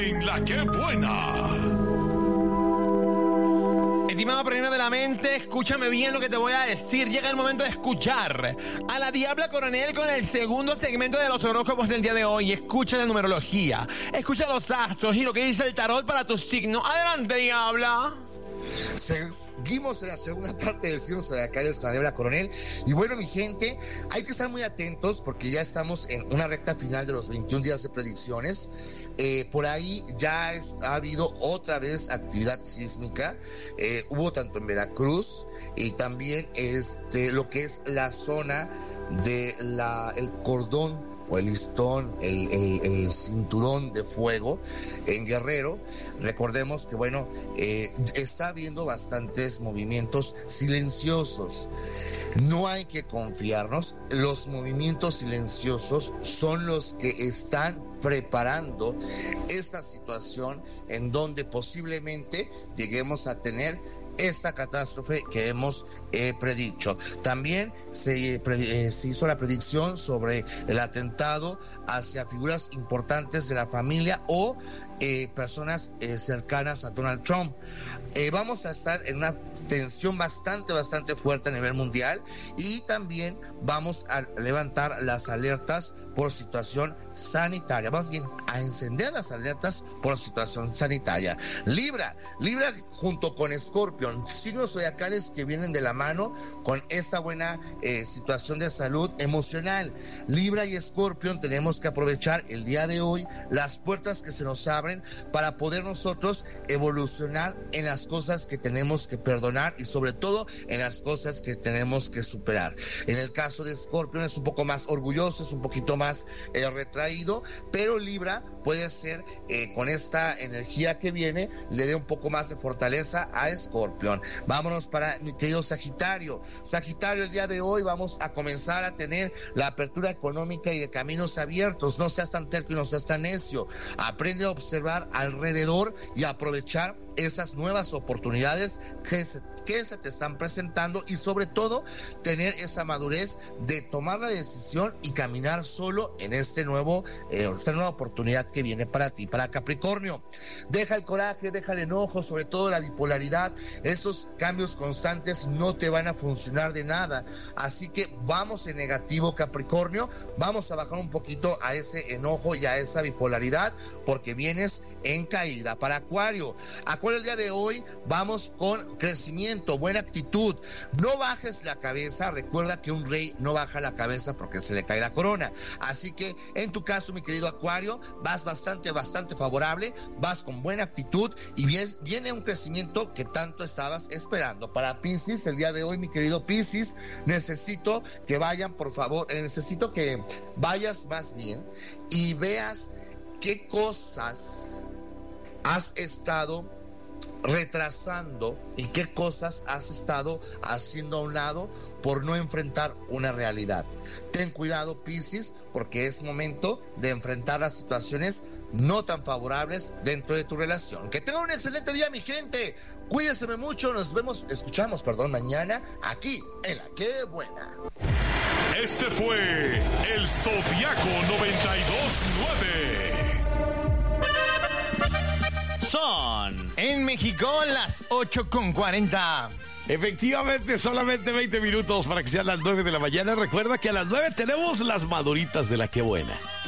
En La Que Buena. Estimado Premio de la Mente, escúchame bien lo que te voy a decir. Llega el momento de escuchar a la Diabla Coronel con el segundo segmento de los horóscopos del día de hoy. Escucha la numerología, escucha los astros y lo que dice el tarot para tu signo. Adelante, Diabla. Seguimos en la segunda parte del signo zodiacal con la Diabla Coronel. Y bueno, mi gente, hay que estar muy atentos porque ya estamos en una recta final de los 21 días de predicciones. Por ahí ya ha habido otra vez actividad sísmica. Hubo tanto en Veracruz y también lo que es la zona de el cordón o el listón, el cinturón de fuego en Guerrero. Recordemos que, bueno, está habiendo bastantes movimientos silenciosos. No hay que confiarnos. Los movimientos silenciosos son los que están preparando esta situación en donde posiblemente lleguemos a tener esta catástrofe que hemos predicho. También se hizo la predicción sobre el atentado hacia figuras importantes de la familia o personas cercanas a Donald Trump. Vamos a estar en una tensión bastante fuerte a nivel mundial y también vamos a levantar las alertas por situación sanitaria, más bien a encender las alertas por situación sanitaria. Libra junto con Escorpión, signos zodiacales que vienen de la mano con esta buena situación de salud emocional. Libra y Escorpión tenemos que aprovechar el día de hoy las puertas que se nos abren para poder nosotros evolucionar en las cosas que tenemos que perdonar y sobre todo en las cosas que tenemos que superar. En el caso de Escorpión es un poco más orgulloso, es un poquito más retraído, pero Libra puede ser con esta energía que viene le dé un poco más de fortaleza a Escorpión. Vámonos para mi querido Sagitario. Sagitario, el día de hoy vamos a comenzar a tener la apertura económica y de caminos abiertos. No seas tan terco y no seas tan necio. Aprende a observar alrededor y aprovechar esas nuevas oportunidades que se te están presentando y sobre todo tener esa madurez de tomar la decisión y caminar solo en esta nueva oportunidad que viene para ti. Para Capricornio, deja el coraje, deja el enojo, sobre todo la bipolaridad. Esos cambios constantes no te van a funcionar de nada, así que vamos en negativo, Capricornio. Vamos a bajar un poquito a ese enojo y a esa bipolaridad porque vienes en caída. Para Acuario, el día de hoy vamos con crecimiento, buena actitud. No bajes la cabeza. Recuerda que un rey no baja la cabeza porque se le cae la corona. Así que en tu caso, mi querido Acuario, vas bastante favorable, vas con buena actitud y viene un crecimiento que tanto estabas esperando. Para Piscis, el día de hoy, mi querido Piscis, necesito que vayas más bien y veas qué cosas has estado retrasando y qué cosas has estado haciendo a un lado por no enfrentar una realidad. Ten cuidado, Piscis, porque es momento de enfrentar las situaciones no tan favorables dentro de tu relación. Que tengan un excelente día, mi gente. Cuídense mucho. Nos escuchamos mañana aquí en La Que Buena. Este fue el Zodiaco 92.9. Son en México las 8:40. Efectivamente, solamente 20 minutos para que sean las 9 de la mañana. Recuerda que a las 9 tenemos las maduritas de La Que Buena.